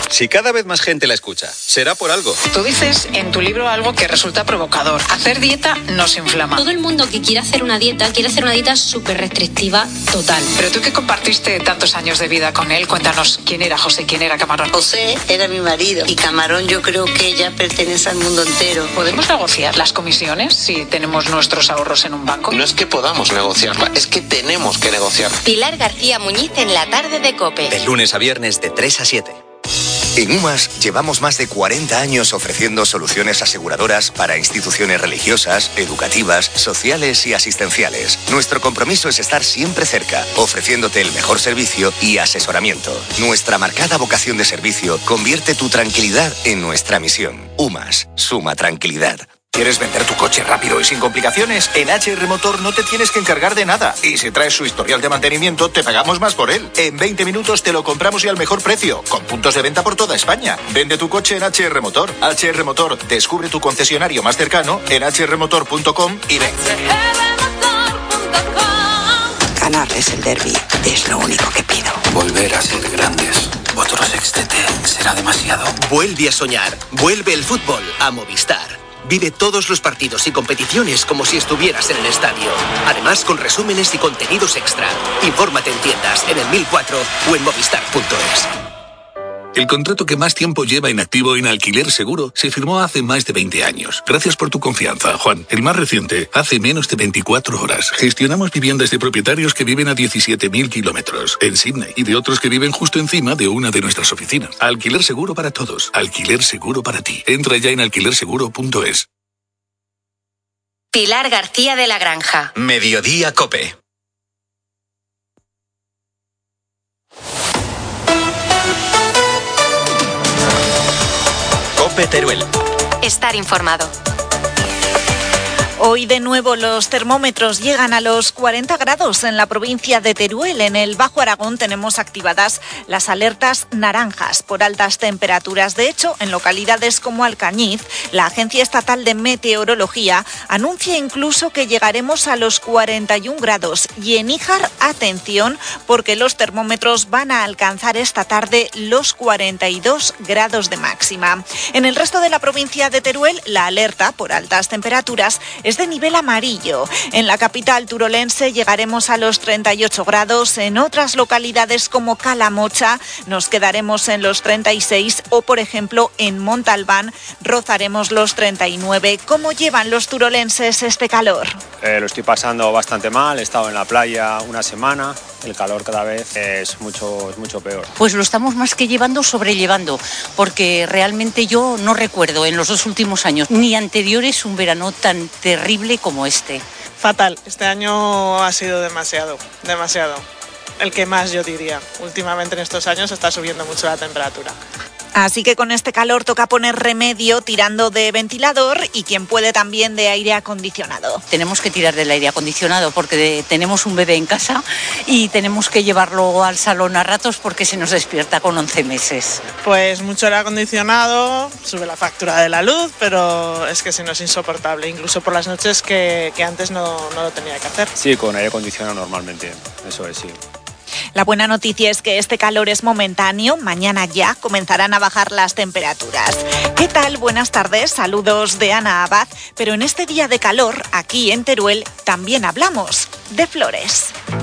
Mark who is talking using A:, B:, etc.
A: Si cada vez más gente la escucha, será por algo.
B: Tú dices en tu libro algo que resulta provocador. Hacer dieta nos inflama.
C: Todo el mundo que quiere hacer una dieta súper restrictiva total.
B: Pero tú que compartiste tantos años de vida con él, cuéntanos quién era José, quién era Camarón.
D: José era mi marido y Camarón yo creo que ya pertenece al mundo entero.
B: ¿Podemos negociar las comisiones si tenemos nuestros ahorros en un banco?
E: No es que podamos negociarla, es que tenemos que negociar.
F: Pilar García Muñiz en la tarde de COPE.
G: De lunes a viernes de 3 a 7. En UMAS llevamos más de 40 años ofreciendo soluciones aseguradoras para instituciones religiosas, educativas, sociales y asistenciales. Nuestro compromiso es estar siempre cerca, ofreciéndote el mejor servicio y asesoramiento. Nuestra marcada vocación de servicio convierte tu tranquilidad en nuestra misión. UMAS, suma tranquilidad.
H: ¿Quieres vender tu coche rápido y sin complicaciones? En HR Motor no te tienes que encargar de nada. Y si traes su historial de mantenimiento, te pagamos más por él. En 20 minutos te lo compramos y al mejor precio, con puntos de venta por toda España. Vende tu coche en HR Motor. HR Motor, descubre tu concesionario más cercano en hrmotor.com y ven.
I: Ganarles el derbi es lo único que pido.
J: Volver a ser grandes. Otro sextete será demasiado.
K: Vuelve a soñar. Vuelve el fútbol a Movistar. Vive todos los partidos y competiciones como si estuvieras en el estadio. Además, con resúmenes y contenidos extra. Infórmate en tiendas, en el 1004 o en movistar.es.
L: El contrato que más tiempo lleva inactivo en Alquiler Seguro se firmó hace más de 20 años. Gracias por tu confianza, Juan. El más reciente, hace menos de 24 horas. Gestionamos viviendas de propietarios que viven a 17.000 kilómetros en Sydney y de otros que viven justo encima de una de nuestras oficinas. Alquiler Seguro para todos. Alquiler Seguro para ti. Entra ya en alquilerseguro.es.
F: Pilar García de la Granja.
G: Mediodía COPE. COPE Teruel.
F: Estar informado.
M: Hoy de nuevo los termómetros llegan a los 40 grados en la provincia de Teruel. En el Bajo Aragón tenemos activadas las alertas naranjas por altas temperaturas. De hecho, en localidades como Alcañiz, la Agencia Estatal de Meteorología anuncia incluso que llegaremos a los 41 grados. Y en Níjar, atención, porque los termómetros van a alcanzar esta tarde los 42 grados de máxima. En el resto de la provincia de Teruel, la alerta por altas temperaturas es de nivel amarillo. En la capital turolense llegaremos a los 38 grados. En otras localidades como Calamocha nos quedaremos en los 36 o, por ejemplo, en Montalbán rozaremos los 39. ¿Cómo llevan los turolenses este calor?
N: Lo estoy pasando bastante mal. He estado en la playa una semana. El calor cada vez es mucho peor.
O: Pues lo estamos más que sobrellevando, porque realmente yo no recuerdo en los 2 últimos años ni anteriores un verano tan terrible como este.
P: Fatal, este año ha sido demasiado. El que más, yo diría. Últimamente en estos años está subiendo mucho la temperatura.
M: Así que con este calor toca poner remedio tirando de ventilador y quien puede también de aire acondicionado.
O: Tenemos que tirar del aire acondicionado porque tenemos un bebé en casa y tenemos que llevarlo al salón a ratos porque se nos despierta con 11 meses.
P: Pues mucho aire acondicionado, sube la factura de la luz, pero es que si no es insoportable, incluso por las noches que antes no lo tenía que hacer.
N: Sí, con aire acondicionado normalmente, eso es, sí.
M: La buena noticia es que este calor es momentáneo. Mañana ya comenzarán a bajar las temperaturas. ¿Qué tal? Buenas tardes. Saludos de Ana Abad. Pero en este día de calor, aquí en Teruel, también hablamos de flores.